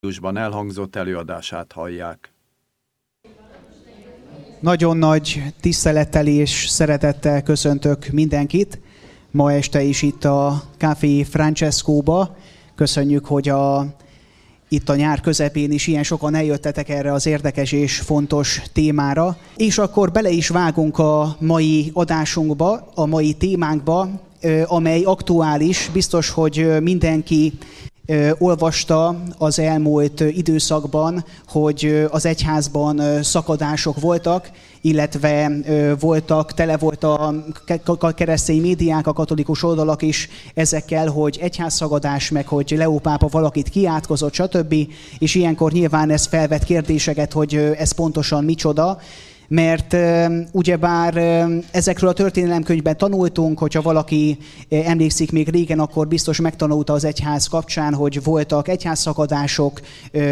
júliusban elhangzott előadását hallják. Nagyon nagy tisztelettel és szeretettel köszöntök mindenkit. Ma este is itt a Café Francescóba. Köszönjük, hogy itt a nyár közepén is ilyen sokan eljöttetek erre az érdekes és fontos témára. És akkor bele is vágunk a mai adásunkba, a mai témánkba, amely aktuális. Biztos, hogy mindenki olvasta az elmúlt időszakban, hogy az egyházban szakadások voltak, illetve tele volt a keresztény médiák, a katolikus oldalak is ezekkel, hogy egyházszakadás, meg hogy Leó pápa valakit kiátkozott, stb. És ilyenkor nyilván ez felvet kérdéseket, hogy ez pontosan micsoda. Mert ugyebár ezekről a történelemkönyvben tanultunk, hogyha valaki emlékszik még régen, akkor biztos megtanulta az egyház kapcsán, hogy voltak egyházszakadások,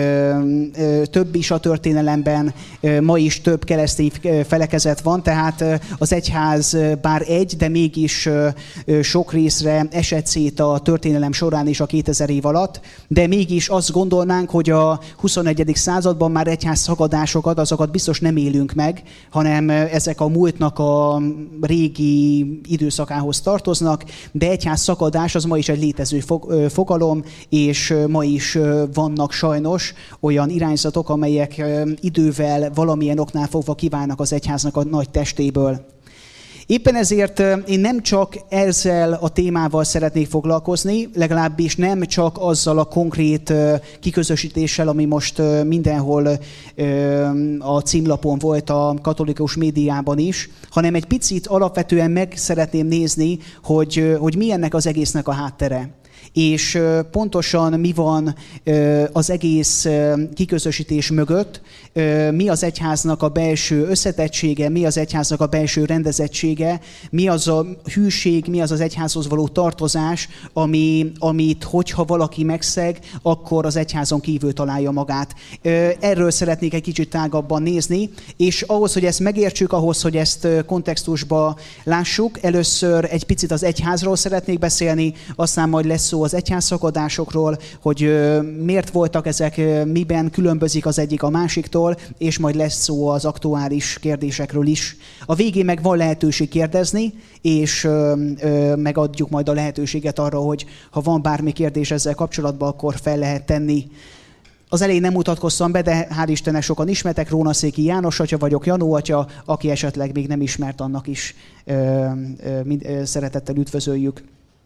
több is a történelemben, ma is több keresztény felekezet van, tehát az egyház bár egy, de mégis sok részre esett szét a történelem során is a 2000 év alatt, de mégis azt gondolnánk, hogy a 21. században már egyházszakadásokat, azokat biztos nem élünk meg, hanem ezek a múltnak a régi időszakához tartoznak, de egyházszakadás az ma is egy létező fogalom, és ma is vannak sajnos olyan irányzatok, amelyek idővel valamilyen oknál fogva kiválnak az egyháznak a nagy testéből. Éppen ezért én nem csak ezzel a témával szeretnék foglalkozni, legalábbis nem csak azzal a konkrét kiközösítéssel, ami most mindenhol a címlapon volt a katolikus médiában is, hanem egy picit alapvetően meg szeretném nézni, hogy mi ennek az egésznek a háttere. És pontosan mi van az egész kiközösítés mögött, mi az egyháznak a belső összetettsége, mi az egyháznak a belső rendezettsége, mi az a hűség, mi az az egyházhoz való tartozás, amit hogyha valaki megszeg, akkor az egyházon kívül találja magát. Erről szeretnék egy kicsit tágabban nézni, és ahhoz, hogy ezt megértsük, ahhoz, hogy ezt kontextusba lássuk, először egy picit az egyházról szeretnék beszélni, aztán majd lesz szó az egyházszakadásokról, hogy miért voltak ezek, miben különbözik az egyik a másiktól, és majd lesz szó az aktuális kérdésekről is. A végén meg van lehetőség kérdezni, és megadjuk majd a lehetőséget arra, hogy ha van bármi kérdés ezzel kapcsolatban, akkor fel lehet tenni. Az elején nem mutatkoztam be, de hál' Istennek sokan ismertek, Rónaszéki János atya vagyok, Janó atya, aki esetleg még nem ismert, annak is szeretettel üdvözöljük.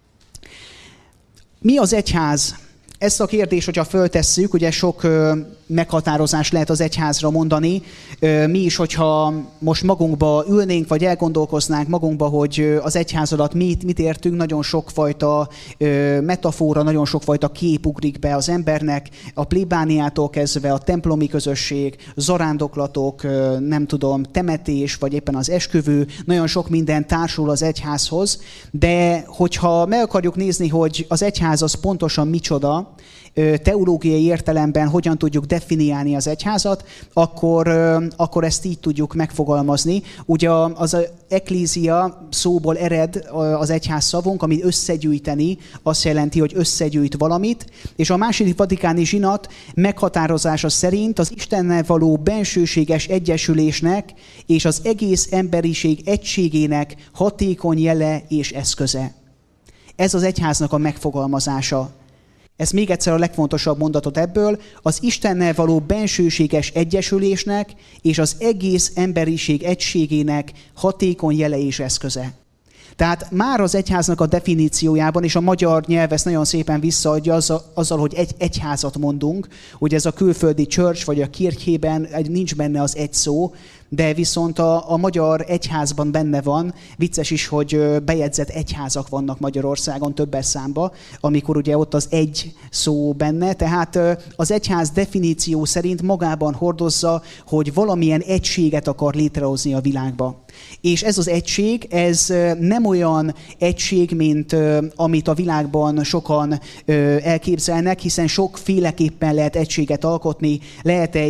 Mi az egyház? Ezt a kérdést, hogyha föltesszük, ugye sok meghatározás lehet az egyházra mondani. Mi is, hogyha most magunkba ülnénk, vagy elgondolkoznánk magunkba, hogy az egyház alatt mit értünk, nagyon sokfajta metafora, nagyon sokfajta kép ugrik be az embernek, a plébániától kezdve a templomi közösség, zarándoklatok, nem tudom, temetés, vagy éppen az esküvő, nagyon sok minden társul az egyházhoz, de hogyha meg akarjuk nézni, hogy az egyház az pontosan micsoda, teológiai értelemben hogyan tudjuk definiálni az egyházat, akkor ezt így tudjuk megfogalmazni. Ugye az eklézia szóból ered az egyház szavunk, ami összegyűjteni, azt jelenti, hogy összegyűjt valamit, és a második vatikáni zsinat meghatározása szerint az Istennel való bensőséges egyesülésnek és az egész emberiség egységének hatékony jele és eszköze. Ez az egyháznak a megfogalmazása. Ez még egyszer a legfontosabb mondatot ebből, az Istennel való bensőséges egyesülésnek és az egész emberiség egységének hatékony jele és eszköze. Tehát már az egyháznak a definíciójában, és a magyar nyelv ezt nagyon szépen visszaadja azzal, hogy egy egyházat mondunk, hogy ez a külföldi church vagy a kirchében nincs benne az egy szó, de viszont a magyar egyházban benne van. Vicces is, hogy bejegyzett egyházak vannak Magyarországon többes számba, amikor ugye ott az egy szó benne. Tehát az egyház definíció szerint magában hordozza, hogy valamilyen egységet akar létrehozni a világba. És ez az egység, ez nem olyan egység, mint amit a világban sokan elképzelnek, hiszen sokféleképpen lehet egységet alkotni. Lehet egy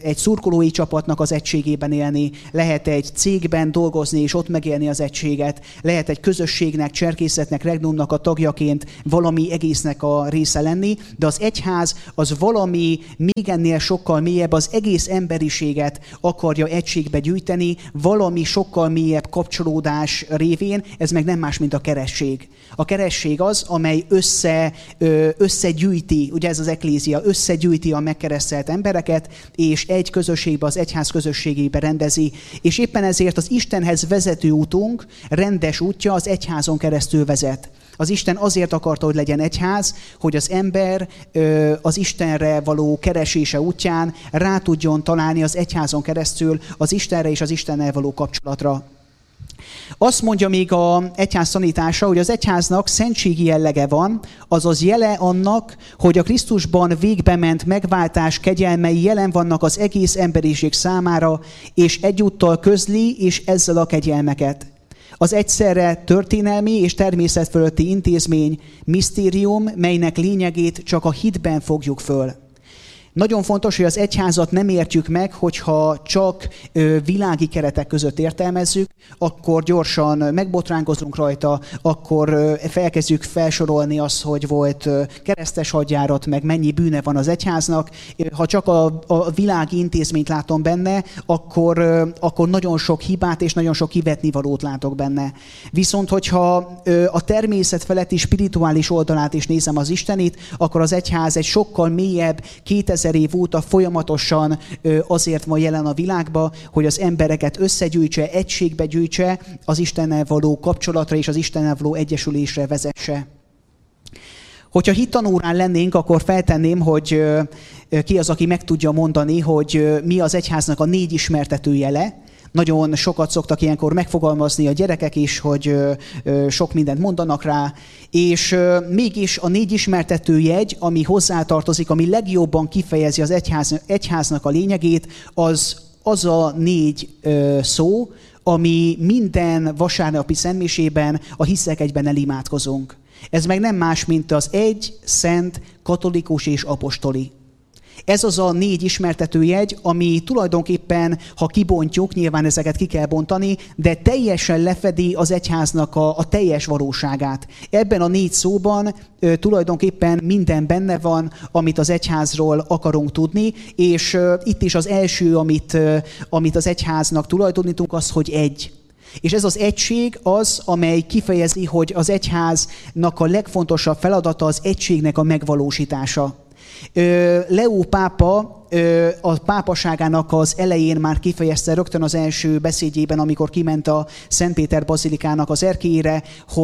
egy szurkolói csapatnak az egységében élni, lehet egy cégben dolgozni és ott megélni az egységet, lehet egy közösségnek, cserkészetnek, regnumnak a tagjaként valami egésznek a része lenni, de az egyház az valami még ennél sokkal mélyebb, az egész emberiséget akarja egységbe gyűjteni, valami sokkal mélyebb kapcsolódás révén, ez meg nem más, mint a keresztség. A keresztség az, amely összegyűjti, ugye ez az eklézia, összegyűjti a megkeresztelt embereket, és egy közösségbe, az egyház közösségébe rendezi. És éppen ezért az Istenhez vezető útunk, rendes útja az egyházon keresztül vezet. Az Isten azért akarta, hogy legyen egyház, hogy az ember az Istenre való keresése útján rá tudjon találni az egyházon keresztül az Istenre és az Istennel való kapcsolatra. Azt mondja még az egyház tanítása, hogy az egyháznak szentségi jellege van, azaz jele annak, hogy a Krisztusban végbe ment megváltás kegyelmei jelen vannak az egész emberiség számára, és egyúttal közli és ezzel a kegyelmeket. Az egyszerre történelmi és természetfölötti intézmény, misztérium, melynek lényegét csak a hitben fogjuk föl. Nagyon fontos, hogy az egyházat nem értjük meg, hogyha csak világi keretek között értelmezzük, akkor gyorsan megbotránkozunk rajta, akkor felkezdjük felsorolni azt, hogy volt keresztes hadjárat, meg mennyi bűne van az egyháznak. Ha csak a világi intézményt látom benne, akkor nagyon sok hibát és nagyon sok kivetnivalót látok benne. Viszont, hogyha a természet feletti spirituális oldalát is nézem az Istenit, akkor az egyház egy sokkal mélyebb, 2000 év óta folyamatosan azért van jelen a világba, hogy az embereket összegyűjtse, egységbe gyűjtse, az Istennel való kapcsolatra és az Istennel való egyesülésre vezesse. Hogyha hittanórán lennénk, akkor feltenném, hogy ki az, aki meg tudja mondani, hogy mi az egyháznak a 4 ismertető jele. Nagyon sokat szoktak ilyenkor megfogalmazni a gyerekek is, hogy sok mindent mondanak rá, és mégis a 4 ismertető jegy, ami hozzátartozik, ami legjobban kifejezi az egyháznak a lényegét, az a 4 szó, ami minden vasárnapi szentmisében a hiszek egyben elimádkozunk. Ez meg nem más, mint az egy, szent, katolikus és apostoli. Ez az a 4 ismertetőjegy, ami tulajdonképpen, ha kibontjuk, nyilván ezeket ki kell bontani, de teljesen lefedi az egyháznak a teljes valóságát. Ebben a 4 szóban tulajdonképpen minden benne van, amit az egyházról akarunk tudni, és itt is az első, amit az egyháznak tulajdonítunk, az, hogy egy. És ez az egység az, amely kifejezi, hogy az egyháznak a legfontosabb feladata az egységnek a megvalósítása. Leó pápa a pápaságának az elején már kifejezte rögtön az első beszédjében, amikor kiment a Szent Péter bazilikának az erkélyére,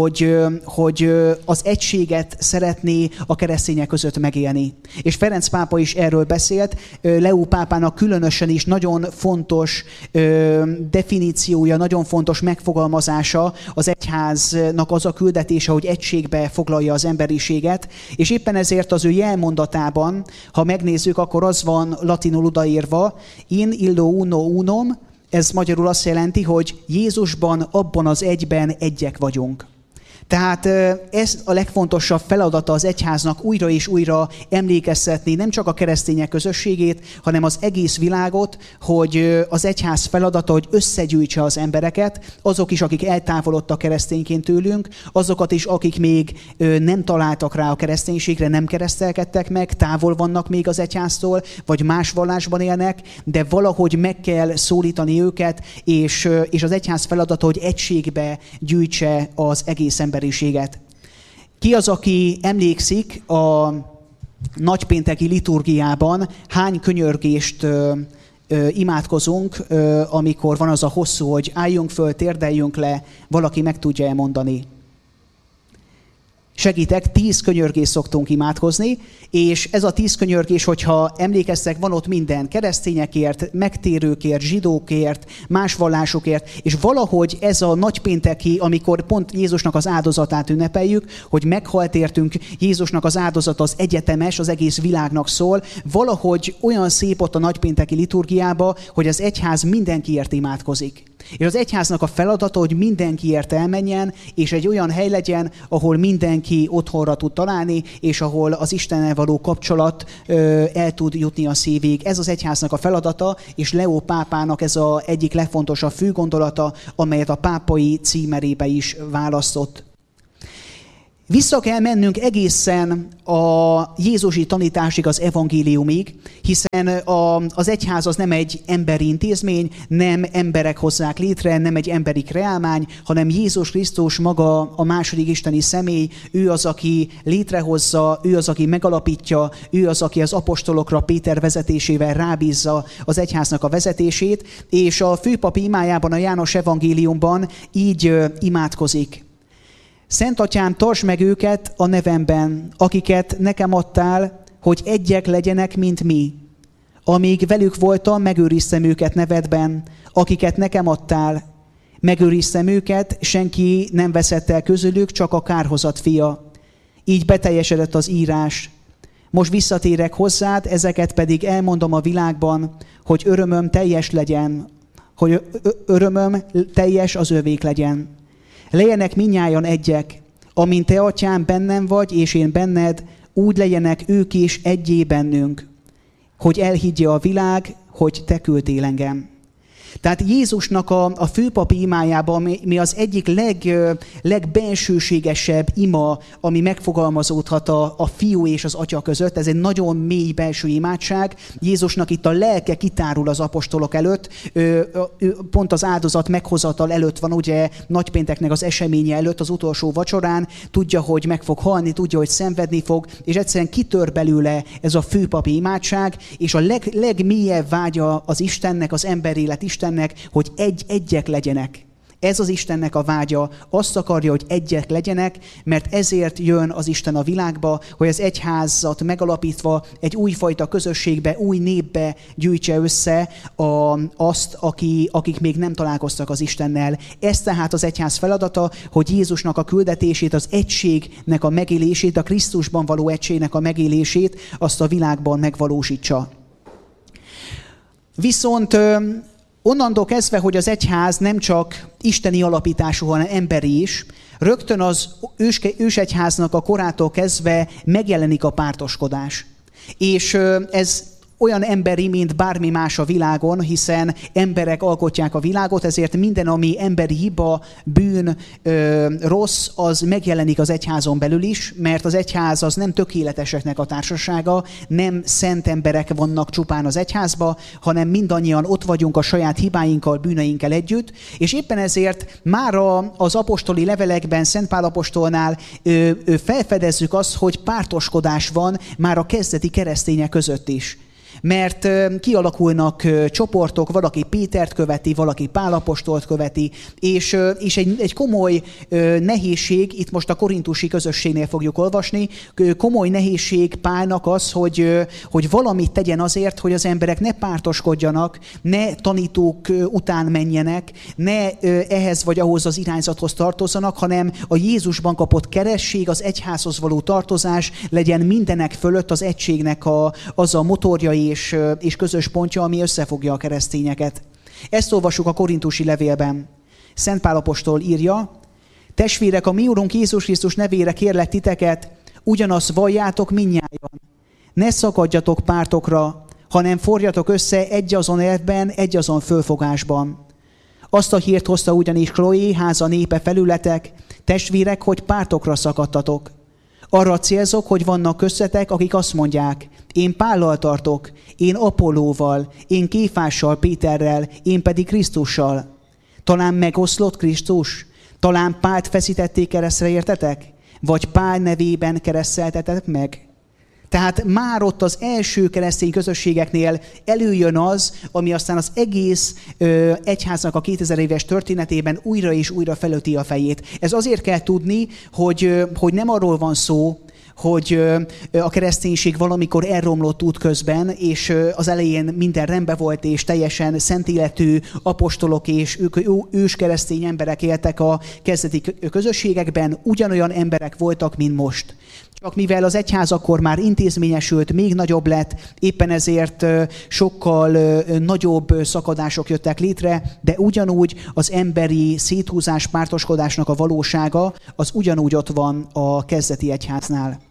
hogy az egységet szeretné a keresztények között megélni. És Ferenc pápa is erről beszélt. Leó pápának különösen is nagyon fontos definíciója, nagyon fontos megfogalmazása az egyháznak az a küldetése, hogy egységbe foglalja az emberiséget, és éppen ezért az ő jelmondatában, ha megnézzük, akkor az van latinul odaírva, in illo uno unum, ez magyarul azt jelenti, hogy Jézusban, abban az egyben egyek vagyunk. Tehát ez a legfontosabb feladata az egyháznak újra és újra emlékeztetni nem csak a keresztények közösségét, hanem az egész világot, hogy az egyház feladata, hogy összegyűjtse az embereket, azok is, akik eltávolodtak keresztényként tőlünk, azokat is, akik még nem találtak rá a kereszténységre, nem keresztelkedtek meg, távol vannak még az egyháztól, vagy más vallásban élnek, de valahogy meg kell szólítani őket, és az egyház feladata, hogy egységbe gyűjtse az egész emberiséget. Ki az, aki emlékszik a nagypénteki liturgiában, hány könyörgést imádkozunk, amikor van az a hosszú, hogy álljunk föl, térdeljünk le, valaki meg tudja elmondani. Segítek, 10 könyörgést szoktunk imádkozni, és ez a 10 könyörgés, hogyha emlékeztek, van ott minden, keresztényekért, megtérőkért, zsidókért, más vallásokért, és valahogy ez a nagypénteki, amikor pont Jézusnak az áldozatát ünnepeljük, hogy meghalt értünk, Jézusnak az áldozata az egyetemes, az egész világnak szól, valahogy olyan szép ott a nagypénteki liturgiába, hogy az egyház mindenkiért imádkozik. És az egyháznak a feladata, hogy mindenkiért elmenjen, és egy olyan hely legyen, ahol mindenki otthonra tud találni, és ahol az Istennel való kapcsolat el tud jutni a szívig. Ez az egyháznak a feladata, és Leó pápának ez az egyik legfontosabb fő gondolata, amelyet a pápai címerébe is választott. Vissza kell mennünk egészen a jézusi tanításig, az evangéliumig, hiszen az egyház az nem egy emberi intézmény, nem emberek hozzák létre, nem egy emberi kreálmány, hanem Jézus Krisztus maga a második isteni személy, ő az, aki létrehozza, ő az, aki megalapítja, ő az, aki az apostolokra Péter vezetésével rábízza az egyháznak a vezetését, és a főpapi imájában, a János evangéliumban így imádkozik. Szent Atyám, tartsd meg őket a nevemben, akiket nekem adtál, hogy egyek legyenek, mint mi. Amíg velük voltam, megőriztem őket nevedben, akiket nekem adtál. Megőriztem őket, senki nem veszett el közülük, csak a kárhozat fia. Így beteljesedett az írás. Most visszatérek hozzád, ezeket pedig elmondom a világban, hogy örömöm teljes legyen, hogy örömöm teljes az övék legyen. Legyenek mindnyájan egyek, amint te, Atyám, bennem vagy, és én benned, úgy legyenek ők is egyé bennünk, hogy elhiggye a világ, hogy te küldtél engem. Tehát Jézusnak a főpapi imájában, mi az egyik legbensőségesebb ima, ami megfogalmazódhat a fiú és az atya között. Ez egy nagyon mély belső imádság. Jézusnak itt a lelke kitárul az apostolok előtt. Pont az áldozat meghozatal előtt van, ugye nagypénteknek az eseménye előtt, az utolsó vacsorán. Tudja, hogy meg fog halni, tudja, hogy szenvedni fog, és egyszerűen kitör belőle ez a főpapi imádság, és a legmélyebb vágya az Istennek, az emberélet Istennek, hogy egyek legyenek. Ez az Istennek a vágya. Azt akarja, hogy egyek legyenek, mert ezért jön az Isten a világba, hogy az egyházat megalapítva egy újfajta közösségbe, új népbe gyűjtse össze azt, akik még nem találkoztak az Istennel. Ez tehát az egyház feladata, hogy Jézusnak a küldetését, az egységnek a megélését, a Krisztusban való egységnek a megélését, azt a világban megvalósítsa. Viszont onnantól kezdve, hogy az egyház nem csak isteni alapítású, hanem emberi is, rögtön az ősegyháznak a korától kezdve megjelenik a pártoskodás. És ez olyan emberi, mint bármi más a világon, hiszen emberek alkotják a világot, ezért minden, ami emberi hiba, bűn, rossz, az megjelenik az egyházon belül is, mert az egyház az nem tökéleteseknek a társasága, nem szent emberek vannak csupán az egyházba, hanem mindannyian ott vagyunk a saját hibáinkkal, bűneinkkel együtt, és éppen ezért már az apostoli levelekben, Szent Pál apostolnál felfedezzük azt, hogy pártoskodás van már a kezdeti keresztények között is. Mert kialakulnak csoportok, valaki Pétert követi, valaki Pál apostolt követi, és egy komoly nehézség, itt most a korintusi közösségnél fogjuk olvasni, komoly nehézség Pálnak az, hogy valamit tegyen azért, hogy az emberek ne pártoskodjanak, ne tanítók után menjenek, ne ehhez vagy ahhoz az irányzathoz tartozzanak, hanem a Jézusban kapott keresség, az egyházhoz való tartozás legyen mindenek fölött az egységnek az a motorja és közös pontja, ami összefogja a keresztényeket. Ezt olvassuk a korintusi levélben. Szent Pál apostol írja: testvérek, a mi Urunk Jézus Krisztus nevére kérlek titeket, ugyanazt valljátok mindnyájan. Ne szakadjatok pártokra, hanem forjatok össze egyazon elvben, egyazon fölfogásban. Azt a hírt hozta ugyanis Chloé, háza népe felületek, testvérek, hogy pártokra szakadtatok. Arra célzok, hogy vannak köztetek, akik azt mondják: én Pállal tartok, én Apollóval, én Kéfással, Péterrel, én pedig Krisztussal. Talán megoszlott Krisztus? Talán Pált feszítették keresztre, értetek? Vagy Pál nevében kereszteltetek meg? Tehát már ott az első keresztény közösségeknél előjön az, ami aztán az egész egyháznak a 2000 éves történetében újra és újra felöti a fejét. Ez azért kell tudni, hogy nem arról van szó, hogy a kereszténység valamikor elromlott útközben, és az elején minden rendben volt, és teljesen szent életű apostolok és őskeresztény emberek éltek a kezdeti közösségekben, ugyanolyan emberek voltak, mint most. Csak mivel az egyház akkor már intézményesült, még nagyobb lett, éppen ezért sokkal nagyobb szakadások jöttek létre, de ugyanúgy az emberi széthúzás, pártoskodásnak a valósága az ugyanúgy ott van a kezdeti egyháznál.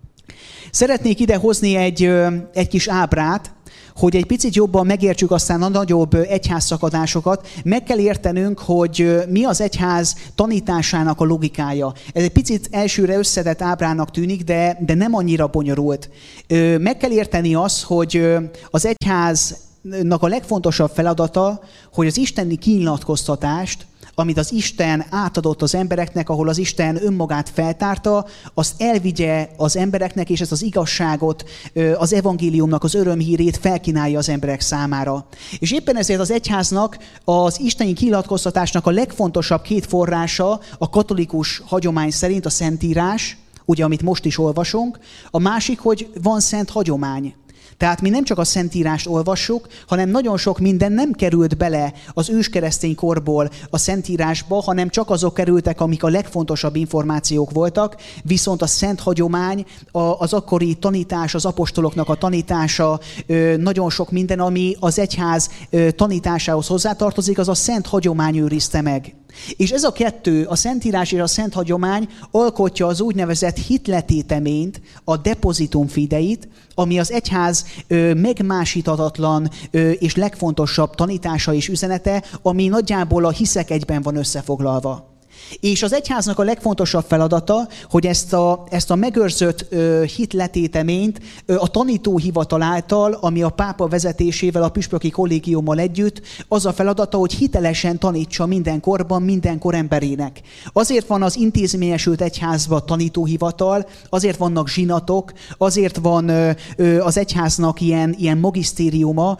Szeretnék ide hozni egy kis ábrát, hogy egy picit jobban megértsük aztán a nagyobb egyházszakadásokat, meg kell értenünk, hogy mi az egyház tanításának a logikája. Ez egy picit elsőre összetett ábrának tűnik, de nem annyira bonyolult. Meg kell érteni azt, hogy az egyháznak a legfontosabb feladata, hogy az isteni kinyilatkoztatást, amit az Isten átadott az embereknek, ahol az Isten önmagát feltárta, azt elvigye az embereknek, és ezt az igazságot, az evangéliumnak az örömhírét felkínálja az emberek számára. És éppen ezért az egyháznak, az isteni kinyilatkoztatásnak a legfontosabb két forrása a katolikus hagyomány szerint a Szentírás, ugye, amit most is olvasunk, a másik, hogy van szent hagyomány. Tehát mi nem csak a Szentírást olvassuk, hanem nagyon sok minden nem került bele az őskeresztény korból a Szentírásba, hanem csak azok kerültek, amik a legfontosabb információk voltak, viszont a szent hagyomány, az akkori tanítás, az apostoloknak a tanítása, nagyon sok minden, ami az egyház tanításához hozzátartozik, az a szent hagyomány őrizte meg. És ez a kettő, a Szentírás és a szent hagyomány alkotja az úgynevezett hitletéteményt, a depositum fideit, ami az egyház megmásíthatatlan és legfontosabb tanítása és üzenete, ami nagyjából a hiszek egyben van összefoglalva. És az egyháznak a legfontosabb feladata, hogy ezt a megőrzött hitletéteményt a tanítóhivatal által, ami a pápa vezetésével, a püspöki kollégiummal együtt, az a feladata, hogy hitelesen tanítsa minden korban, minden koremberének. Azért van az intézményesült egyházban tanítóhivatal, azért vannak zsinatok, azért van az egyháznak ilyen magisztériuma,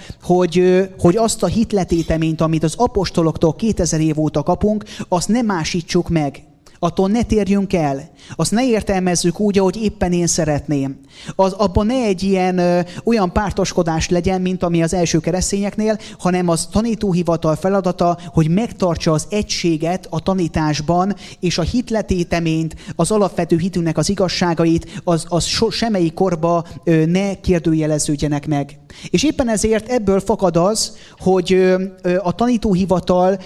hogy azt a hitletéteményt, amit az apostoloktól 2000 év óta kapunk, azt nem másítsuk meg. Attól ne térjünk el. Azt ne értelmezzük úgy, ahogy éppen én szeretném. Abban ne egy olyan pártoskodás legyen, mint ami az első keresztényeknél, hanem az tanítóhivatal feladata, hogy megtartsa az egységet a tanításban, és a hitletéteményt, az alapvető hitünknek az igazságait, az semmelyik korba ne kérdőjeleződjenek meg. És éppen ezért ebből fakad az, hogy a tanítóhivatal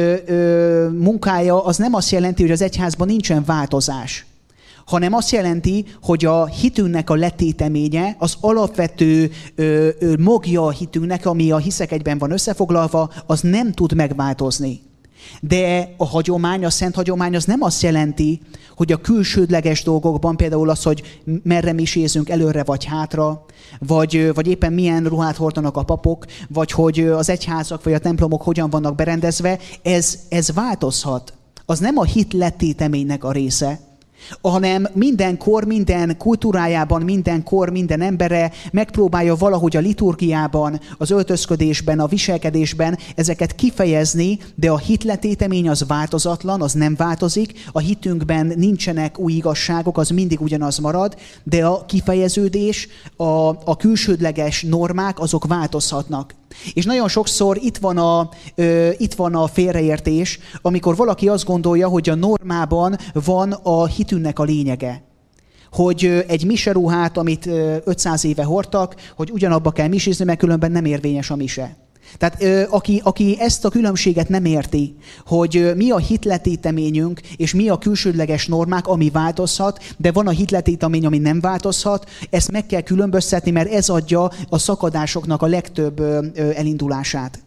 munkája az nem azt jelenti, hogy az egyházban nincsen változás, hanem azt jelenti, hogy a hitünknek a letéteménye, az alapvető magja a hitünknek, ami a hiszek egyben van összefoglalva, az nem tud megváltozni. De a hagyomány, a szent hagyomány az nem azt jelenti, hogy a külsődleges dolgokban, például az, hogy merre misézünk, előre vagy hátra, vagy éppen milyen ruhát hordanak a papok, vagy hogy az egyházak vagy a templomok hogyan vannak berendezve, ez változhat. Az nem a hit letéteménynek a része, hanem minden kor, minden kultúrájában, minden kor, minden embere megpróbálja valahogy a liturgiában, az öltözködésben, a viselkedésben ezeket kifejezni, de a hitletétemény az változatlan, az nem változik, a hitünkben nincsenek új igazságok, az mindig ugyanaz marad, de a kifejeződés, a külsődleges normák, azok változhatnak. És nagyon sokszor itt van a félreértés, amikor valaki azt gondolja, hogy a normában van a hitünknek a lényege. Hogy egy miseruhát, amit 500 éve hordtak, hogy ugyanabba kell misézni, mert különben nem érvényes a mise. Tehát aki ezt a különbséget nem érti, hogy mi a hitletéteményünk, és mi a külsődleges normák, ami változhat, de van a hitletétemény, ami nem változhat, ezt meg kell különböztetni, mert ez adja a szakadásoknak a legtöbb elindulását.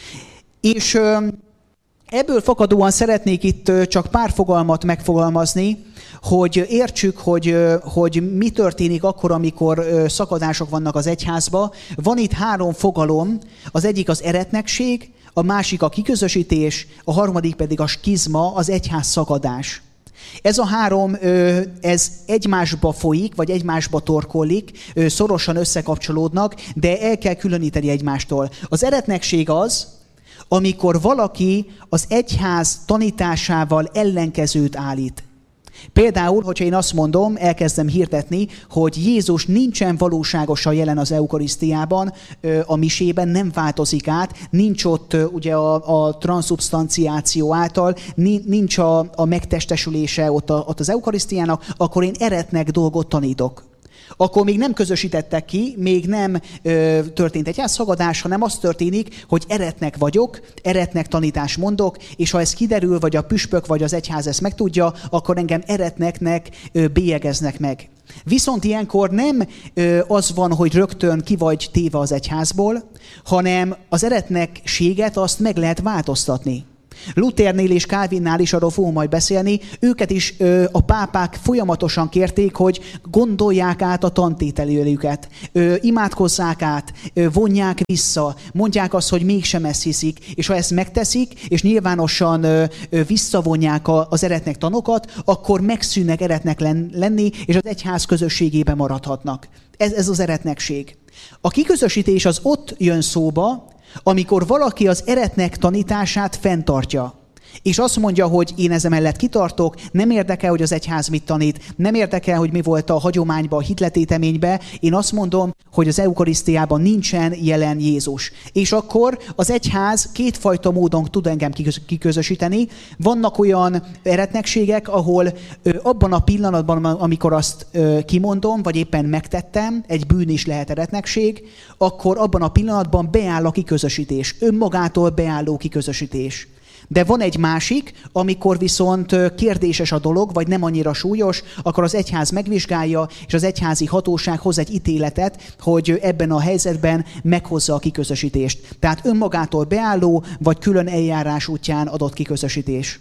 És ebből fakadóan szeretnék itt csak pár fogalmat megfogalmazni, hogy értsük, hogy mi történik akkor, amikor szakadások vannak az egyházba. Van itt 3 fogalom, az egyik az eretnekség, a másik a kiközösítés, a harmadik pedig a skizma, az egyház szakadás. Ez a 3, ez egymásba folyik, vagy egymásba torkollik, szorosan összekapcsolódnak, de el kell különíteni egymástól. Az eretnekség az, amikor valaki az egyház tanításával ellenkezőt állít. Például, hogyha én azt mondom, elkezdem hirdetni, hogy Jézus nincsen valóságosan jelen az eukarisztiában, a misében, nem változik át, nincs ott ugye a transzubstanciáció által, nincs a megtestesülése ott az eukarisztiának, akkor én eretnek dolgot tanítok. Akkor még nem közösítettek ki, még nem történt egyházszagadás, hanem az történik, hogy eretnek vagyok, eretnek tanítást mondok, és ha ez kiderül, vagy a püspök, vagy az egyház ezt megtudja, akkor engem eretneknek bélyegeznek meg. Viszont ilyenkor nem az van, hogy rögtön ki vagy téve az egyházból, hanem az eretnekséget azt meg lehet változtatni. Luthernél és Calvinnál is arról fogom majd beszélni, őket is a pápák folyamatosan kérték, hogy gondolják át a tantételőjüket, imádkozzák át, vonják vissza, mondják azt, hogy mégsem ezt hiszik, és ha ezt megteszik, és nyilvánosan visszavonják az eretnek tanokat, akkor megszűnnek eretnek lenni, és az egyház közösségében maradhatnak. Ez az eretnekség. A kiközösítés az ott jön szóba, amikor valaki az eretnek tanítását fenntartja, és azt mondja, hogy én ezen mellett kitartok, nem érdekel, hogy az egyház mit tanít, nem érdekel, hogy mi volt a hagyományban, a hitletéteményben, én azt mondom, hogy az eukarisztiában nincsen jelen Jézus. És akkor az egyház kétfajta módon tud engem kiközösíteni. Vannak olyan eretnekségek, ahol abban a pillanatban, amikor azt kimondom, vagy éppen megtettem, egy bűn is lehet eretnekség, akkor abban a pillanatban beáll a kiközösítés, önmagától beálló kiközösítés. De van egy másik, amikor viszont kérdéses a dolog, vagy nem annyira súlyos, akkor az egyház megvizsgálja, és az egyházi hatóság hoz egy ítéletet, hogy ebben a helyzetben meghozza a kiközösítést. Tehát önmagától beálló, vagy külön eljárás útján adott kiközösítés.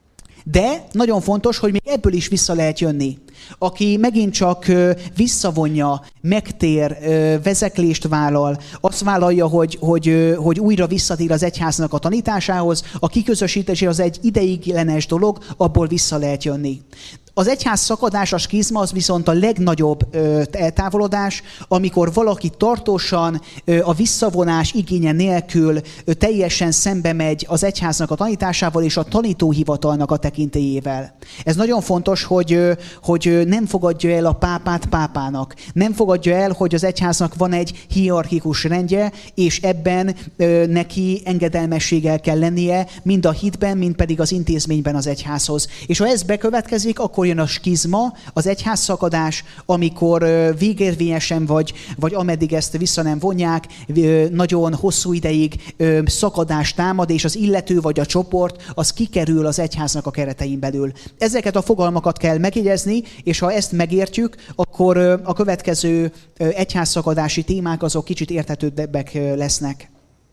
De nagyon fontos, hogy még ebből is vissza lehet jönni. Aki megint csak visszavonja, megtér, vezeklést vállal, azt vállalja, hogy újra visszatér az egyháznak a tanításához, a kiközösítés az egy ideiglenes dolog, abból vissza lehet jönni. Az egyház szakadás, a skizma az viszont a legnagyobb eltávolodás, amikor valaki tartósan a visszavonás igénye nélkül teljesen szembe megy az egyháznak a tanításával és a tanítóhivatalnak a tekintélyével. Ez nagyon fontos, hogy nem fogadja el a pápát pápának. Nem fogadja el, hogy az egyháznak van egy hierarchikus rendje, és ebben neki engedelmességgel kell lennie, mind a hitben, mind pedig az intézményben az egyházhoz. És ha ez bekövetkezik, akkor jön a skizma, az egyházszakadás, amikor végérvényesen vagy ameddig ezt vissza nem vonják, nagyon hosszú ideig szakadás támad, és az illető vagy a csoport, az kikerül az egyháznak a keretein belül. Ezeket a fogalmakat kell megjegyezni, és ha ezt megértjük, akkor a következő egyházszakadási témák azok kicsit érthetőbbek lesznek.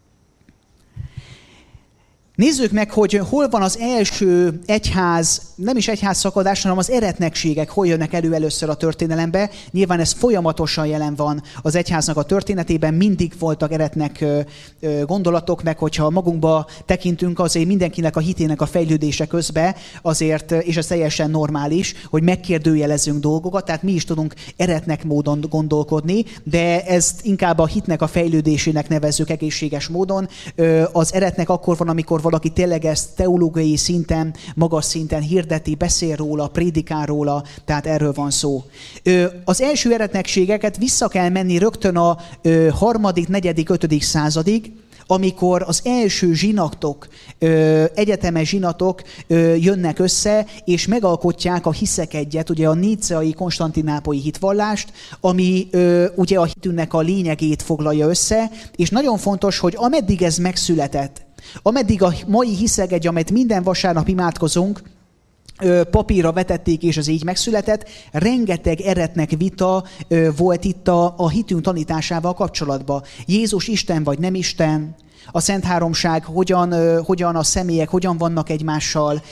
Nézzük meg, hogy hol van az első egyház, nem is egyházszakadás, hanem az eretnekségek, hol jönnek elő először a történelembe. Nyilván ez folyamatosan jelen van az egyháznak a történetében, mindig voltak eretnek gondolatok, meg hogyha magunkba tekintünk, azért mindenkinek a hitének a fejlődése közben azért, és ez teljesen normális, hogy megkérdőjelezzünk dolgokat, tehát mi is tudunk eretnek módon gondolkodni, de ezt inkább a hitnek a fejlődésének nevezzük egészséges módon. Az eretnek akkor van, amikor valaki tényleg ezt teológiai szinten, magas szinten hirdeti, beszél róla, prédikál róla, tehát erről van szó. Az első eretnekségeket vissza kell menni rögtön a 3., 4., 5. századig, amikor az első zsinatok, egyetemes zsinatok jönnek össze, és megalkotják a hiszek egyet, ugye a níceai konstantinápolyi hitvallást, ami ugye a hitünknek a lényegét foglalja össze, és nagyon fontos, hogy ameddig ez megszületett, ameddig a mai hiszegegy, amelyet minden vasárnap imádkozunk, papírra vetették, és az így megszületett, rengeteg eretnek vita volt itt a hitünk tanításával kapcsolatban. Jézus Isten vagy nem Isten, a Szent Háromság, hogyan a személyek, hogyan vannak egymással,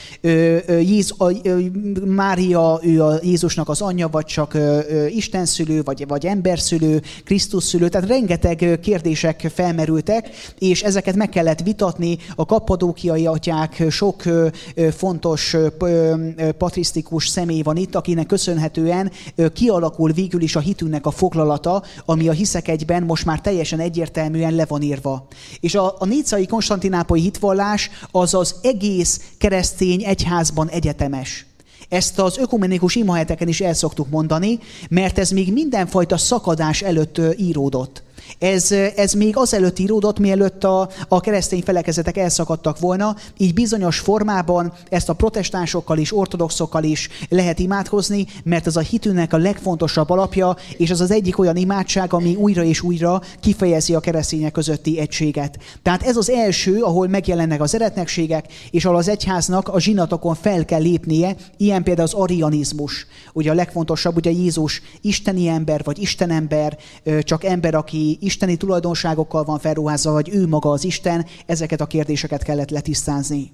Mária, ő a Jézusnak az anyja, vagy csak istenszülő, vagy emberszülő, Krisztusszülő, tehát rengeteg kérdések felmerültek, és ezeket meg kellett vitatni, a kappadókiai atyák, sok fontos patrisztikus személy van itt, akinek köszönhetően kialakul végül is a hitünknek a foglalata, ami a hiszek egyben most már teljesen egyértelműen le van írva. És a níceai konstantinápolyi hitvallás az az egész keresztény egyházban egyetemes. Ezt az ökumenikus imaheteken is el szoktuk mondani, mert ez még mindenfajta szakadás előtt íródott. Ez még azelőtt íródott, mielőtt a keresztény felekezetek elszakadtak volna, így bizonyos formában ezt a protestánsokkal is, ortodoxokkal is lehet imádkozni, mert ez a hitünknek a legfontosabb alapja, és az az egyik olyan imádság, ami újra és újra kifejezi a keresztények közötti egységet. Tehát ez az első, ahol megjelennek az eretnekségek, és ahol az egyháznak a zsinatokon fel kell lépnie, ilyen például az arianizmus. Ugye a legfontosabb, ugye Jézus isteni ember, vagy istenember, csak ember, aki isteni tulajdonságokkal van felruházva, vagy ő maga az Isten, ezeket a kérdéseket kellett letisztázni.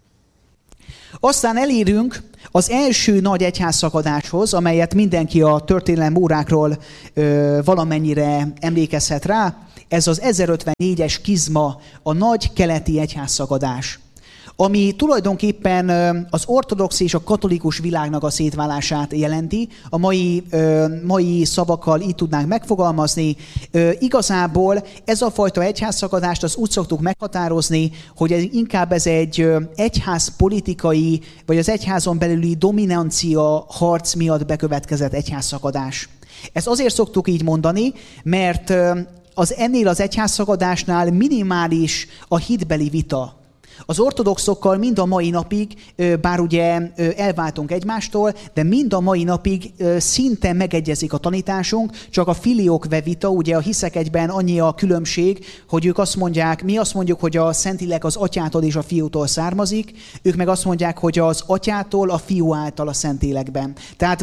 Aztán elérünk az első nagy egyházszakadáshoz, amelyet mindenki a történelem órákról valamennyire emlékezhet rá. Ez az 1054-es skizma, a nagy keleti egyházszakadás, ami tulajdonképpen az ortodox és a katolikus világnak a szétválását jelenti. A mai szavakkal így tudnánk megfogalmazni. Igazából ez a fajta egyházszakadást azt úgy szoktuk meghatározni, hogy inkább ez egy egyházpolitikai, vagy az egyházon belüli dominancia harc miatt bekövetkezett egyházszakadás. Ezt azért szoktuk így mondani, mert ennél az egyházszakadásnál minimális a hitbeli vita. Az ortodoxokkal mind a mai napig, bár ugye elváltunk egymástól, de mind a mai napig szinte megegyezik a tanításunk, csak a filioque vita, ugye a hiszek egyben annyi a különbség, hogy ők azt mondják, mi azt mondjuk, hogy a Szentlélek az Atyától és a Fiútól származik, ők meg azt mondják, hogy az Atyától, a Fiú által a Szentlélekben. Tehát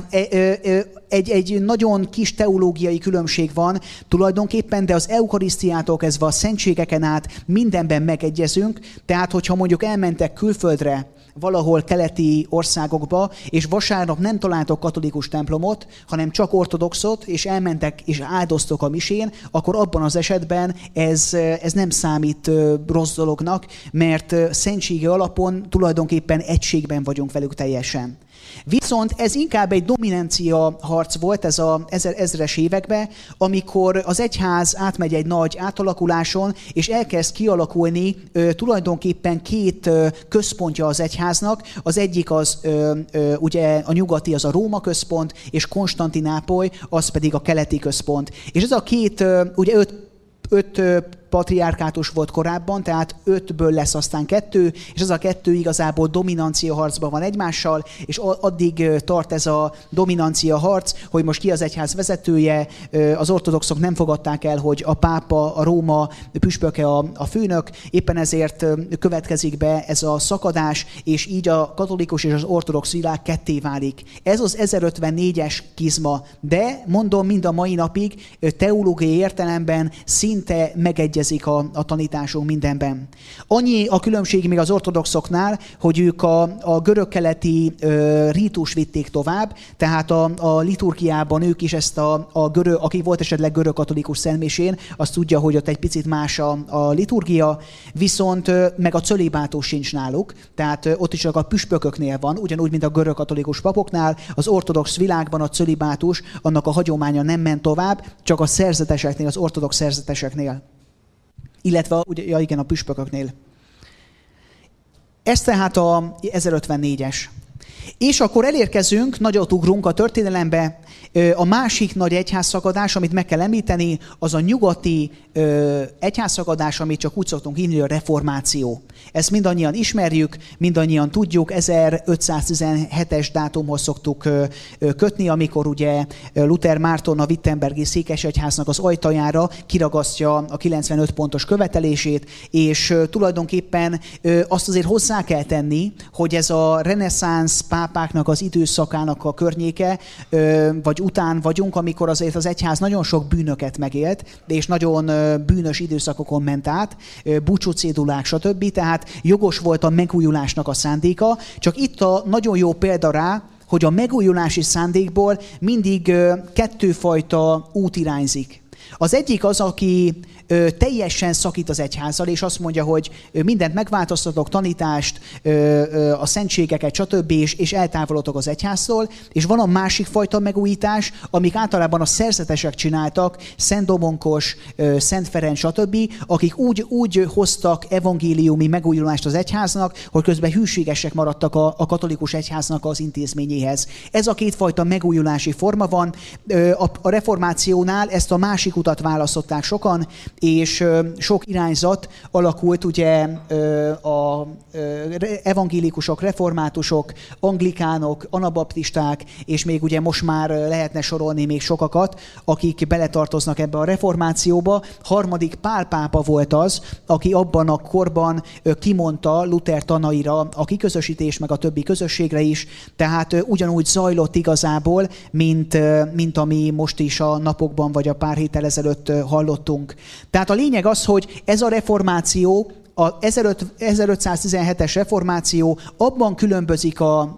egy nagyon kis teológiai különbség van tulajdonképpen, de az eukarisztiától kezdve a szentségeken át mindenben megegyezünk, tehát hogyha mondjuk elmentek külföldre, valahol keleti országokba, és vasárnap nem találtok katolikus templomot, hanem csak ortodoxot, és elmentek és áldoztok a misén, akkor abban az esetben ez nem számít rossz dolognak, mert szentségi alapon tulajdonképpen egységben vagyunk velük teljesen. Viszont ez inkább egy dominancia harc volt ez az ezres években, amikor az egyház átmegy egy nagy átalakuláson, és elkezd kialakulni tulajdonképpen két központja az egyháznak. Az egyik az ugye a nyugati, az a Róma központ, és Konstantinápoly, az pedig a keleti központ. És ez a két, ugye öt patriárkátus volt korábban, tehát 5-ből lesz aztán 2, és ez a 2 igazából dominancia harcban van egymással, és addig tart ez a dominancia harc, hogy most ki az egyház vezetője, az ortodoxok nem fogadták el, hogy a pápa, a Róma püspöke a főnök, éppen ezért következik be ez a szakadás, és így a katolikus és az ortodox világ ketté válik. Ez az 1054-es skizma, de mondom, mind a mai napig teológiai értelemben szinte megegyezik a tanításunk mindenben. Annyi a különbség még az ortodoxoknál, hogy ők a görög-keleti rítus vitték tovább, tehát a liturgiában ők is ezt a görög, aki volt esetleg görög-katolikus szentmisén, azt tudja, hogy ott egy picit más a liturgia, viszont meg a cölibátus sincs náluk, tehát ott is csak a püspököknél van, ugyanúgy, mint a görög-katolikus papoknál, az ortodox világban a cölibátus, annak a hagyománya nem ment tovább, csak a szerzeteseknél, az ortodox szerzeteseknél. Illetve a püspököknél. Ez tehát a 1054-es. És akkor elérkezünk, nagyot ugrunk a történelembe, a másik nagy egyházszakadás, amit meg kell említeni, az a nyugati egyházszakadás, amit csak úgy szoktunk hívni, a reformáció. Ezt mindannyian ismerjük, mindannyian tudjuk, 1517-es dátumhoz szoktuk kötni, amikor ugye Luther Márton a wittenbergi székesegyháznak az ajtajára kiragasztja a 95 pontos követelését, és tulajdonképpen azt azért hozzá kell tenni, hogy ez a reneszánsz pápáknak az időszakának a környéke, vagy után vagyunk, amikor azért az egyház nagyon sok bűnöket megélt, és nagyon bűnös időszakokon ment át, búcsúcédulák, stb. Tehát jogos volt a megújulásnak a szándéka, csak itt a nagyon jó példa rá, hogy a megújulási szándékból mindig kettőfajta út irányzik. Az egyik az, aki teljesen szakít az egyházzal, és azt mondja, hogy mindent megváltoztatok, tanítást, a szentségeket, stb., és eltávolodok az egyháztól. És van a másik fajta megújítás, amik általában a szerzetesek csináltak, Szent Domonkos, Szent Ferenc, stb., akik úgy hoztak evangéliumi megújulást az egyháznak, hogy közben hűségesek maradtak a katolikus egyháznak az intézményéhez. Ez a kétfajta megújulási forma van. A reformációnál ezt a másik utat választották sokan, és sok irányzat alakult, ugye a evangélikusok, reformátusok, anglikánok, anabaptisták, és még ugye most már lehetne sorolni még sokakat, akik beletartoznak ebbe a reformációba. Harmadik Pál pápa volt az, aki abban a korban kimondta Luther tanaira a kiközösítést, meg a többi közösségre is, tehát ugyanúgy zajlott igazából, mint ami most is a napokban, vagy a pár héttel ezelőtt hallottunk. Tehát a lényeg az, hogy ez a reformáció, a 1517-es reformáció abban különbözik a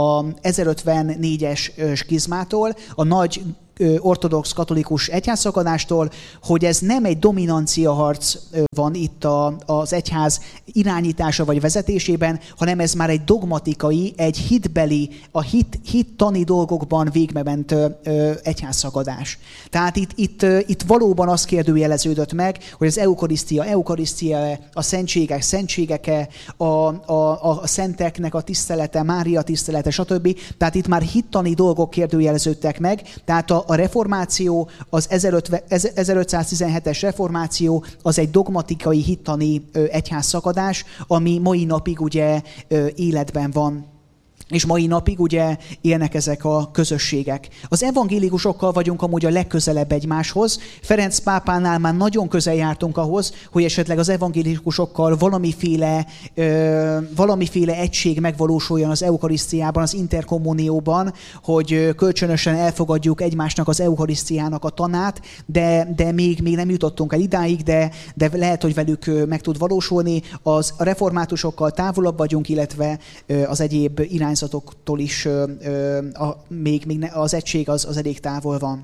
1054-es skizmától, a nagy ortodox katolikus egyházszakadástól, hogy ez nem egy dominanciaharc van itt az egyház irányítása vagy vezetésében, hanem ez már egy dogmatikai, egy hitbeli, a hittani dolgokban végbement egyházszakadás. Tehát itt valóban az kérdőjeleződött meg, hogy az eukarisztia, a szentségek szentségeke, a szenteknek a tisztelete, Mária tisztelete, stb. Tehát itt már hittani dolgok kérdőjeleződtek meg, tehát a reformáció, az 1517-es reformáció az egy dogmatikai hittani egyházszakadás, ami mai napig ugye életben van. És mai napig ugye élnek ezek a közösségek. Az evangélikusokkal vagyunk amúgy a legközelebb egymáshoz. Ferenc pápánál már nagyon közel jártunk ahhoz, hogy esetleg az evangélikusokkal valamiféle egység megvalósuljon az eukarisztiában, az interkommunióban, hogy kölcsönösen elfogadjuk egymásnak az eukarisztiának a tanát, de még nem jutottunk el idáig, de lehet, hogy velük meg tud valósulni. A reformátusokkal távolabb vagyunk, illetve az egyéb irányzatoktól is még az egység az elég távol van.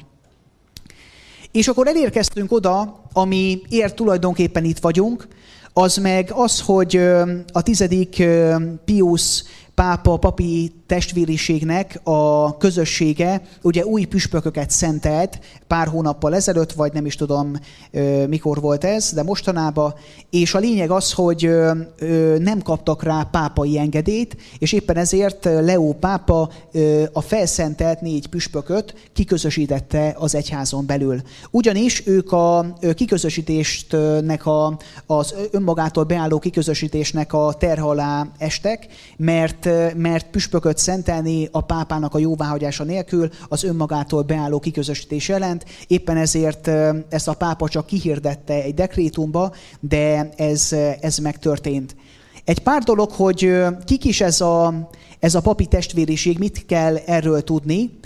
És akkor elérkeztünk oda, amiért tulajdonképpen itt vagyunk, az meg az, hogy a 10. Pius pápa papi testvériségnek a közössége ugye új püspököket szentelt pár hónappal ezelőtt, vagy nem is tudom mikor volt ez, de mostanában, és a lényeg az, hogy nem kaptak rá pápai engedélyt, és éppen ezért Leó pápa a felszentelt 4 püspököt kiközösítette az egyházon belül. Ugyanis ők a kiközösítésnek, az önmagától beálló kiközösítésnek a terhe alá estek, mert püspököt szentelni a pápának a jóváhagyása nélkül az önmagától beálló kiközösítés jelent. Éppen ezért ezt a pápa csak kihirdette egy dekrétumba, de ez megtörtént. Egy pár dolog, hogy kik is ez a papi testvériség, mit kell erről tudni.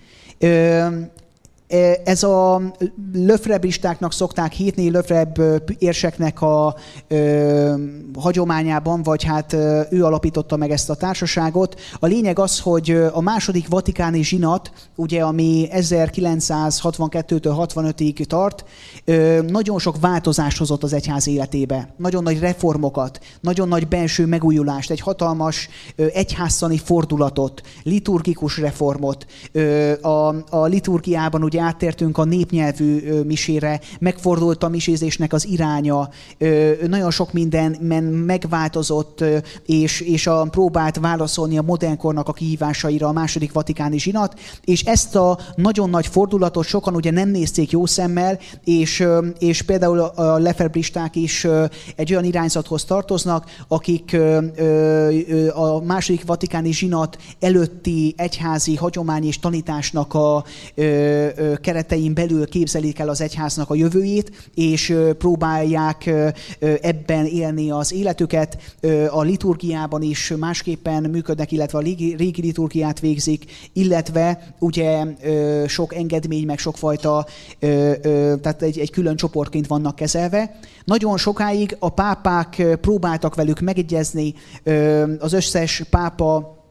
Ez a löfrebistáknak szokták hívni, löfreb érseknek a hagyományában, vagy hát ő alapította meg ezt a társaságot. A lényeg az, hogy a második vatikáni zsinat, ugye, ami 1962-től 65-ig tart, nagyon sok változást hozott az egyház életébe. Nagyon nagy reformokat, nagyon nagy belső megújulást, egy hatalmas egyháztani fordulatot, liturgikus reformot. A liturgiában ugye áttértünk a népnyelvű misére, megfordult a misézésnek az iránya, nagyon sok minden megváltozott, és próbált válaszolni a modernkornak a kihívásaira a második vatikáni zsinat, és ezt a nagyon nagy fordulatot sokan ugye nem nézték jó szemmel, és például a lefebristák is egy olyan irányzathoz tartoznak, akik a második vatikáni zsinat előtti egyházi hagyomány és tanításnak a keretein belül képzelik el az egyháznak a jövőjét, és próbálják ebben élni az életüket. A liturgiában is másképpen működnek, illetve a régi liturgiát végzik, illetve ugye sok engedmény, meg sokfajta, tehát egy külön csoportként vannak kezelve. Nagyon sokáig a pápák próbáltak velük megegyezni, az összes pápa,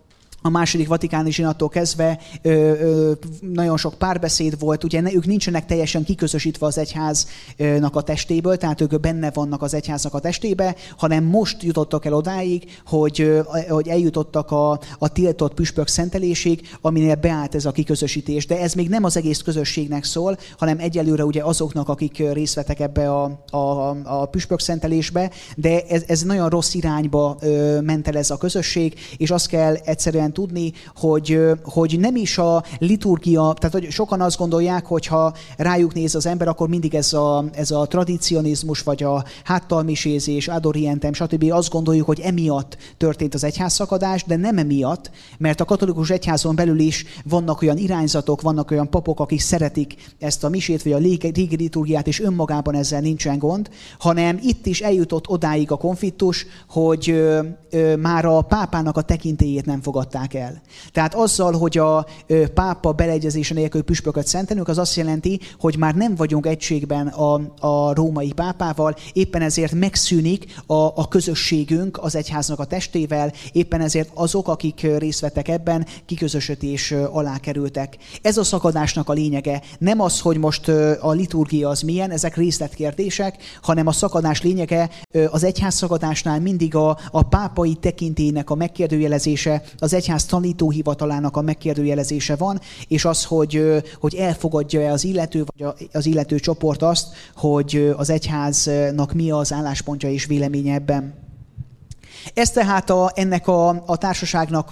a második vatikáni zsinattól kezdve nagyon sok párbeszéd volt, ugye ők nincsenek teljesen kiközösítve az egyháznak a testéből, tehát ők benne vannak az egyháznak a testébe, hanem most jutottak el odáig, hogy eljutottak a tiltott püspök szentelésig, aminél beállt ez a kiközösítés. De ez még nem az egész közösségnek szól, hanem egyelőre ugye azoknak, akik részt vettek ebbe a püspök szentelésbe, de ez nagyon rossz irányba ment el ez a közösség, és azt kell egyszerűen tudni, hogy nem is a liturgia, tehát hogy sokan azt gondolják, hogy ha rájuk néz az ember, akkor mindig ez a tradicionizmus, vagy a háttalmisézés, ad orientem, stb. Azt gondoljuk, hogy emiatt történt az egyházszakadás, de nem emiatt, mert a katolikus egyházon belül is vannak olyan irányzatok, vannak olyan papok, akik szeretik ezt a misét, vagy a régi liturgiát, és önmagában ezzel nincsen gond, hanem itt is eljutott odáig a konfliktus, hogy már a pápának a tekintélyét nem fogadták el. Tehát azzal, hogy a pápa beleegyezése nélkül püspököt szentelünk, az azt jelenti, hogy már nem vagyunk egységben a római pápával, éppen ezért megszűnik a közösségünk az egyháznak a testével, éppen ezért azok, akik részt vettek ebben, kiközösítés alá kerültek. Ez a szakadásnak a lényege. Nem az, hogy most a liturgia az milyen, ezek részletkérdések, hanem a szakadás lényege az egyházszakadásnál mindig a pápai tekintélynek a megkérdőjelezése, az egyház tanítóhivatalának a megkérdőjelezése van, és az, hogy elfogadja-e az illető, vagy az illető csoport azt, hogy az egyháznak mi az álláspontja és véleménye ebben. Ez tehát ennek a társaságnak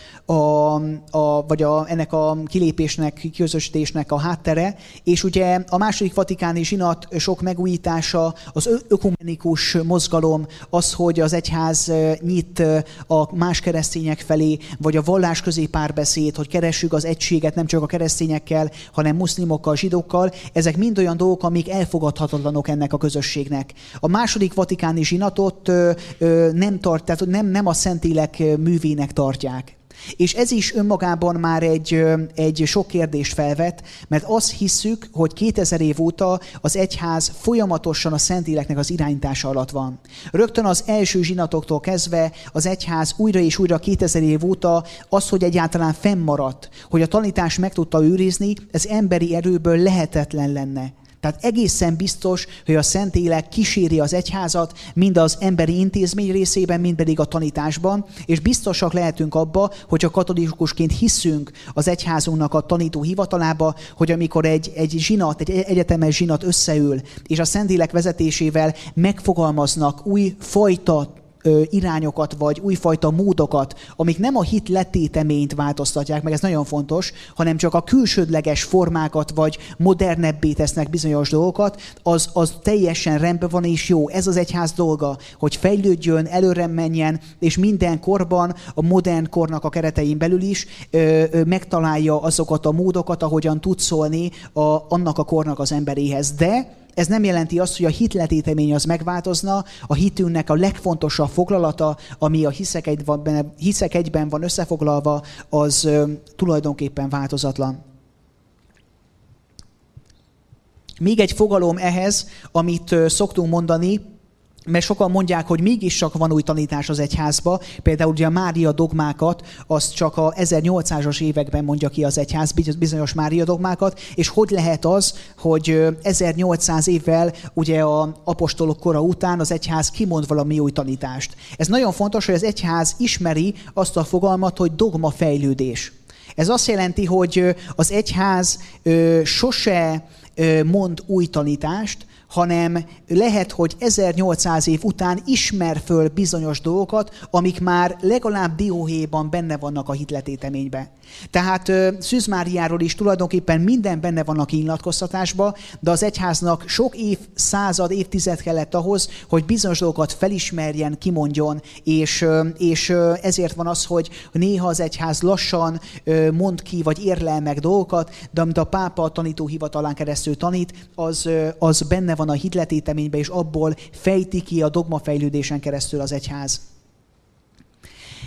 ennek a kilépésnek, közösítésnek a háttere, és ugye a második vatikáni zsinat sok megújítása, az ökumenikus mozgalom, az, hogy az egyház nyit a más keresztények felé, vagy a vallásközi párbeszéd, hogy keressük az egységet nem csak a keresztényekkel, hanem muszlimokkal, zsidókkal, ezek mind olyan dolgok, amik elfogadhatatlanok ennek a közösségnek. A második vatikáni zsinatot tehát nem a Szentlélek művének tartják. És ez is önmagában már egy sok kérdést felvet, mert azt hisszük, hogy 2000 év óta az egyház folyamatosan a Szentléleknek az irányítása alatt van. Rögtön az első zsinatoktól kezdve az egyház újra és újra 2000 év óta az, hogy egyáltalán fennmaradt, hogy a tanítás meg tudta őrizni, ez emberi erőből lehetetlen lenne. Tehát egészen biztos, hogy a Szentlélek kíséri az egyházat, mind az emberi intézmény részében, mind pedig a tanításban, és biztosak lehetünk abba, hogy a katolikusként hiszünk az egyházunknak a tanító hivatalába, hogy amikor egy egyetemes zsinat összeül, és a Szentlélek vezetésével megfogalmaznak új fajta irányokat, vagy újfajta módokat, amik nem a hit letéteményt változtatják, meg ez nagyon fontos, hanem csak a külsődleges formákat, vagy modernebbé tesznek bizonyos dolgokat, az teljesen rendben van és jó. Ez az egyház dolga, hogy fejlődjön, előre menjen, és minden korban, a modern kornak a keretein belül is megtalálja azokat a módokat, ahogyan tud szólni annak a kornak az emberéhez. De ez nem jelenti azt, hogy a hitletétemény az megváltozna, a hitünknek a legfontosabb foglalata, ami a hiszek egyben van összefoglalva, az tulajdonképpen változatlan. Még egy fogalom ehhez, amit szoktunk mondani, mert sokan mondják, hogy mégis csak van új tanítás az egyházba. Például ugye a Mária dogmákat, azt csak a 1800-as években mondja ki az egyház, bizonyos Mária dogmákat, és hogy lehet az, hogy 1800 évvel ugye az apostolok kora után az egyház kimond valami új tanítást. Ez nagyon fontos, hogy az egyház ismeri azt a fogalmat, hogy dogmafejlődés. Ez azt jelenti, hogy az egyház sose mond új tanítást, hanem lehet, hogy 1800 év után ismer föl bizonyos dolgokat, amik már legalább dióhéjban benne vannak a hitletéteményben. Tehát Szűz Máriáról is tulajdonképpen minden benne van a kinyilatkoztatásban, de az egyháznak sok évtized kellett ahhoz, hogy bizonyos dolgokat felismerjen, kimondjon, és ezért van az, hogy néha az egyház lassan mond ki, vagy érlel meg dolgokat, de amit a pápa a tanítóhivatalán keresztül tanít, az benne van a hitletéteményben, és abból fejti ki a dogmafejlődésen keresztül az egyház.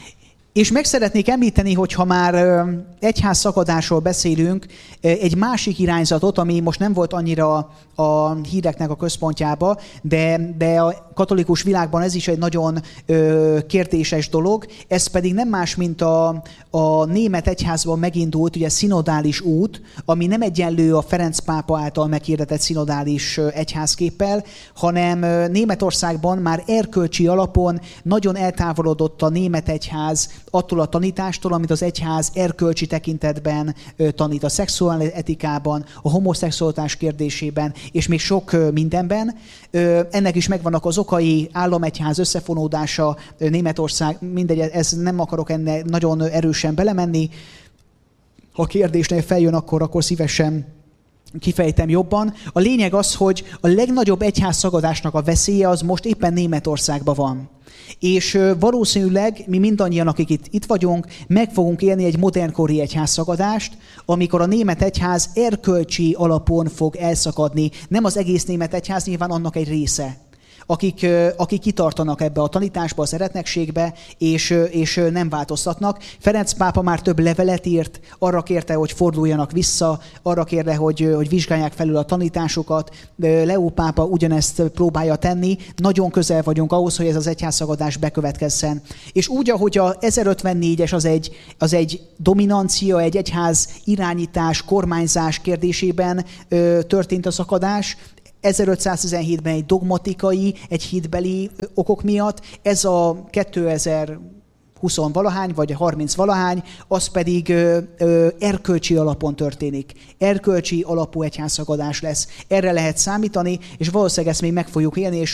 És meg szeretnék említeni, hogy ha már egyház szakadásról beszélünk, egy másik irányzatot, ami most nem volt annyira a híreknek a központjába, de a katolikus világban ez is egy nagyon kérdéses dolog, ez pedig nem más, mint a német egyházban megindult ugye szinodális út, ami nem egyenlő a Ferenc pápa által meghirdetett szinodális egyházképpel, hanem Németországban már erkölcsi alapon nagyon eltávolodott a német egyház attól a tanítástól, amit az egyház erkölcsi tekintetben tanít, a szexuális etikában, a homoszexualitás kérdésében, és még sok mindenben. Ennek is megvannak az okai, államegyház összefonódása, Németország, mindegy, ez nem akarok ennek nagyon erősen belemenni. Ha a kérdésnél feljön, akkor szívesen kifejtem jobban. A lényeg az, hogy a legnagyobb egyházszagadásnak a veszélye az most éppen Németországban van. És valószínűleg mi mindannyian, akik itt vagyunk, meg fogunk élni egy modernkori egyházszakadást, amikor a német egyház erkölcsi alapon fog elszakadni. Nem az egész német egyház, nyilván annak egy része, akik kitartanak ebbe a tanításba, az eretnekségbe, és nem változtatnak. Ferenc pápa már több levelet írt, arra kérte, hogy forduljanak vissza, arra kérte, hogy vizsgálják felül a tanításokat. Leó pápa ugyanezt próbálja tenni. Nagyon közel vagyunk ahhoz, hogy ez az egyházszagadás bekövetkezzen. És úgy, ahogy a 1054-es az egy dominancia, egy egyház irányítás, kormányzás kérdésében történt a szakadás, 1517-ben egy dogmatikai, egy hitbeli okok miatt, ez a 2020-valahány, vagy 30-valahány, az pedig erkölcsi alapon történik. Erkölcsi alapú egyházszakadás lesz. Erre lehet számítani, és valószínűleg ezt még meg fogjuk élni, és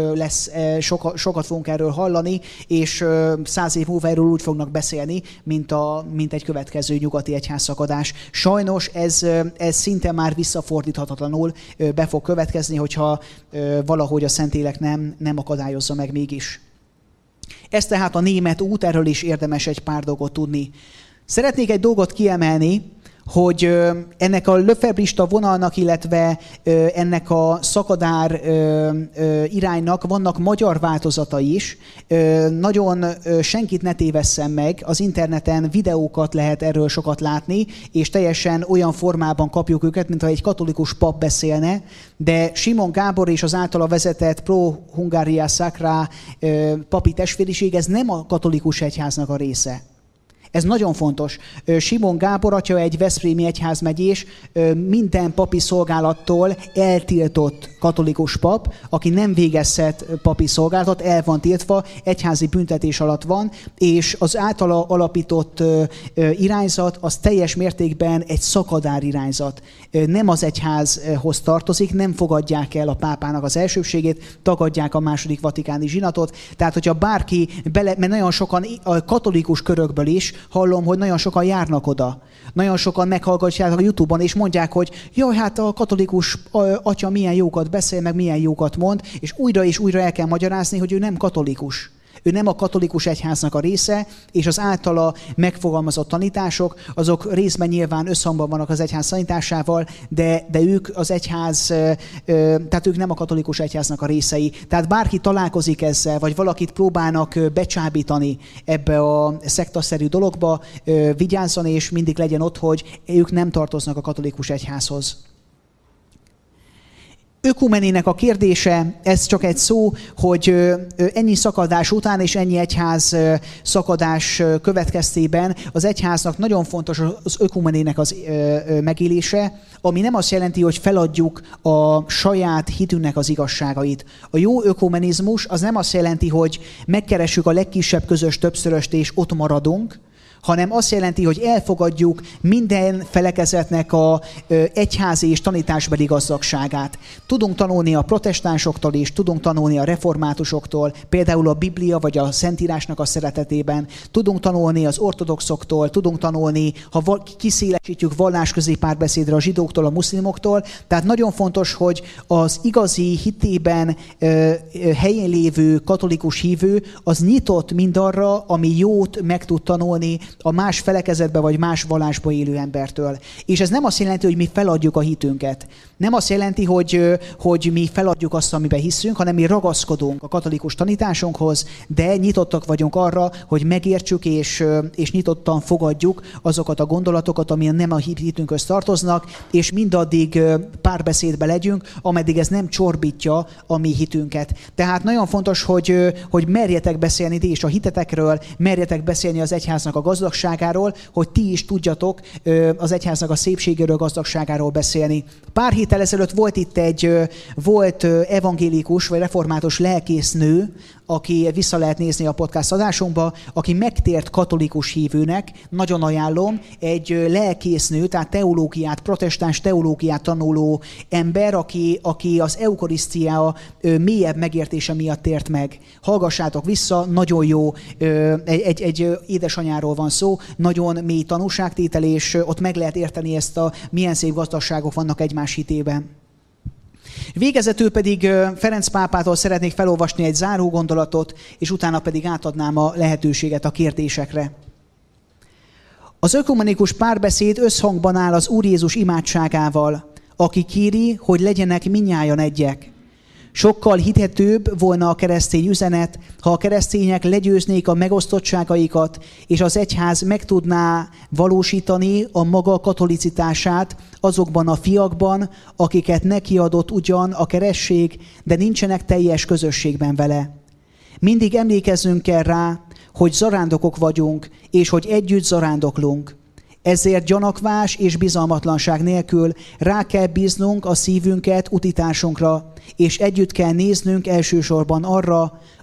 sokat fogunk erről hallani, és 100 év múlva erről úgy fognak beszélni, mint egy következő nyugati egyházszakadás. Sajnos ez szinte már visszafordíthatatlanul be fog következni, hogyha valahogy a Szentlélek nem akadályozza meg mégis. Ez tehát a német út, erről is érdemes egy pár dolgot tudni. Szeretnék egy dolgot kiemelni, hogy ennek a löfebrista vonalnak, illetve ennek a szakadár iránynak vannak magyar változatai is. Nagyon senkit ne tévesszen meg, az interneten videókat lehet erről sokat látni, és teljesen olyan formában kapjuk őket, mintha egy katolikus pap beszélne, de Simon Gábor és az általa vezetett Pro Hungaria Sacra papi testvériség, ez nem a katolikus egyháznak a része. Ez nagyon fontos. Simon Gábor atya egy veszprémi egyházmegyés, minden papi szolgálattól eltiltott katolikus pap, aki nem végezhet papi szolgálatot, el van tiltva, egyházi büntetés alatt van, és az általa alapított irányzat az teljes mértékben egy szakadár irányzat. Nem az egyházhoz tartozik, nem fogadják el a pápának az elsőbségét, tagadják a második vatikáni zsinatot. Tehát, hogyha bárki mert nagyon sokan a katolikus körökből is hallom, hogy nagyon sokan járnak oda. Nagyon sokan meghallgatják a YouTube-on, és mondják, hogy jaj, hát a katolikus atya milyen jókat beszél, meg milyen jókat mond, és újra el kell magyarázni, hogy ő nem katolikus. Ő nem a katolikus egyháznak a része, és az általa megfogalmazott tanítások, azok részben nyilván összhangban vannak az egyház tanításával, de ők az egyház, tehát ők nem a katolikus egyháznak a részei. Tehát bárki találkozik ezzel, vagy valakit próbálnak becsábítani ebbe a szektaszerű dologba, vigyázzon, és mindig legyen ott, hogy ők nem tartoznak a katolikus egyházhoz. Ökumenének a kérdése, ez csak egy szó, hogy ennyi szakadás után és ennyi egyház szakadás következtében az egyháznak nagyon fontos az ökumenének az megélése, ami nem azt jelenti, hogy feladjuk a saját hitünknek az igazságait. A jó ökumenizmus az nem azt jelenti, hogy megkeressük a legkisebb közös többszöröst és ott maradunk, hanem azt jelenti, hogy elfogadjuk minden felekezetnek a egyházi és tanításbeli gazdagságát. Tudunk tanulni a protestánsoktól is, tudunk tanulni a reformátusoktól, például a Biblia vagy a Szentírásnak a szeretetében, tudunk tanulni az ortodoxoktól, tudunk tanulni, ha kiszélesítjük vallásközi párbeszédre a zsidóktól, a muszlimoktól. Tehát nagyon fontos, hogy az igazi hitében helyén lévő katolikus hívő az nyitott mindarra, ami jót meg tud tanulni a más felekezetbe vagy más vallásba élő embertől. És ez nem azt jelenti, hogy mi feladjuk a hitünket. Nem azt jelenti, hogy mi feladjuk azt, amiben hiszünk, hanem mi ragaszkodunk a katolikus tanításunkhoz, de nyitottak vagyunk arra, hogy megértsük és nyitottan fogadjuk azokat a gondolatokat, amilyen nem a hitünkhöz tartoznak, és mindaddig párbeszédbe legyünk, ameddig ez nem csorbítja a mi hitünket. Tehát nagyon fontos, hogy merjetek beszélni ti is a hitetekről, merjetek beszélni az egyháznak a gazdagságáról, hogy ti is tudjatok az egyháznak a szépségéről, gazdagságáról beszélni. Pár héttel ezelőtt volt itt volt evangélikus vagy református lelkésznő, aki vissza lehet nézni a podcast adásunkba, aki megtért katolikus hívőnek, nagyon ajánlom, egy lelkésznő, tehát teológiát, protestáns teológiát tanuló ember, aki az eukarisztia mélyebb megértése miatt tért meg. Hallgassátok vissza, nagyon jó, egy édesanyáról van szó, nagyon mély tanúságtétel, és ott meg lehet érteni milyen szép gazdaságok vannak egymás hitében. Végezetül pedig Ferenc pápától szeretnék felolvasni egy záró gondolatot, és utána pedig átadnám a lehetőséget a kérdésekre. Az ökumenikus párbeszéd összhangban áll az Úr Jézus imádságával, aki kéri, hogy legyenek mindnyájan egyek. Sokkal hihetőbb volna a keresztény üzenet, ha a keresztények legyőznék a megosztottságaikat, és az egyház meg tudná valósítani a maga katolicitását azokban a fiakban, akiket neki adott ugyan a keresztség, de nincsenek teljes közösségben vele. Mindig emlékezzünk kell rá, hogy zarándokok vagyunk, és hogy együtt zarándoklunk. Ezért gyanakvás és bizalmatlanság nélkül rá kell bíznunk a szívünket utitársunkra, és együtt kell néznünk elsősorban arra,